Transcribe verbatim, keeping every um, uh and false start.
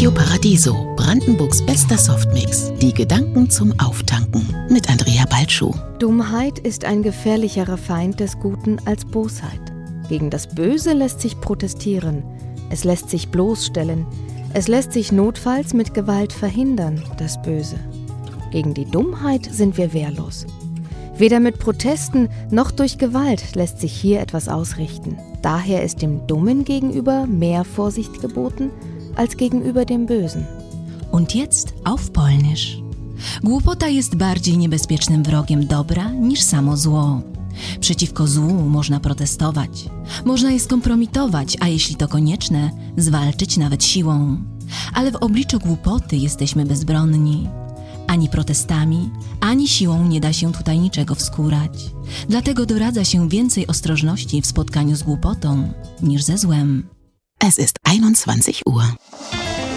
Radio Paradiso, Brandenburgs bester Softmix. Die Gedanken zum Auftanken mit Andrea Balschuh. Dummheit ist ein gefährlicherer Feind des Guten als Bosheit. Gegen das Böse lässt sich protestieren. Es lässt sich bloßstellen. Es lässt sich notfalls mit Gewalt verhindern, das Böse. Gegen die Dummheit sind wir wehrlos. Weder mit Protesten noch durch Gewalt lässt sich hier etwas ausrichten. Daher ist dem Dummen gegenüber mehr Vorsicht geboten als gegenüber dem Bösen. Und jetzt auf Polnisch. Głupota jest bardziej niebezpiecznym wrogiem dobra niż samo zło. Przeciwko złu można protestować, można je skompromitować, a jeśli to konieczne, zwalczyć nawet siłą. Ale w obliczu głupoty jesteśmy bezbronni. Ani protestami, ani siłą nie da się tutaj niczego wskórać. Dlatego doradza się więcej ostrożności w spotkaniu z głupotą niż ze złem. Es ist einundzwanzig Uhr.